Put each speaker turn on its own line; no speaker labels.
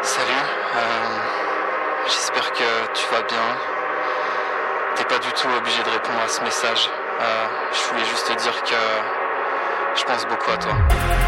Salut, j'espère que tu vas bien. T'es pas du tout obligé de répondre à ce message. Je voulais juste te dire que je pense beaucoup à toi.